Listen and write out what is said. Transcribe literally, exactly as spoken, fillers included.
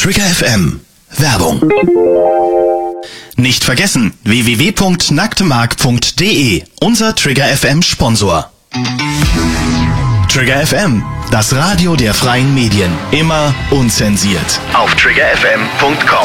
Trigger F M. Werbung. Nicht vergessen, w w w punkt nacktemark punkt de, unser Trigger F M Sponsor. Trigger F M, das Radio der freien Medien. Immer unzensiert. Auf trigger f m punkt com.